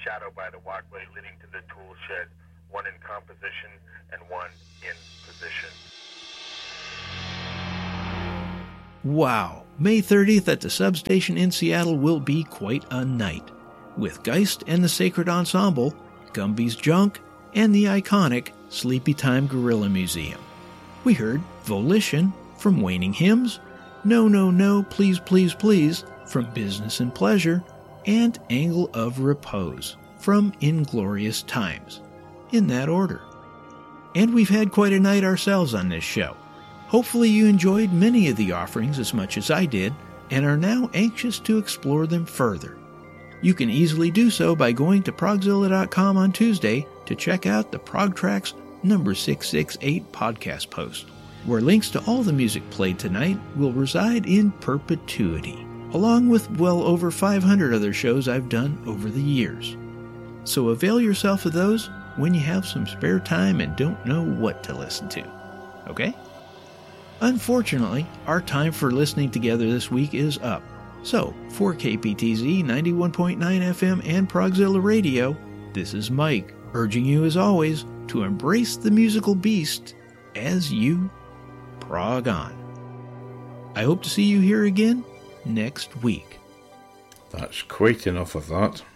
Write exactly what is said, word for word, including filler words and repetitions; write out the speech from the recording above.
shadow by the walkway leading to the tool shed, one in composition and one in position. Wow, May thirtieth at the substation in Seattle will be quite a night, with Geist and the Sacred Ensemble, Gumby's Junk, and the iconic Sleepy Time Gorilla Museum. We heard Volition from Waning Hymns, No No No Please Please Please from Business and Pleasure, and Angle of Repose from Inglorious Times, in that order. And we've had quite a night ourselves on this show. Hopefully you enjoyed many of the offerings as much as I did, and are now anxious to explore them further. You can easily do so by going to progzilla dot com on Tuesday to check out the ProgTracks number six six eight podcast post, where links to all the music played tonight will reside in perpetuity, along with well over five hundred other shows I've done over the years. So avail yourself of those when you have some spare time and don't know what to listen to. Okay? Unfortunately, our time for listening together this week is up. So, for K P T Z ninety-one point nine F M and Progzilla Radio, this is Mike, urging you as always to embrace the musical beast as you prog on. I hope to see you here again next week. That's quite enough of that.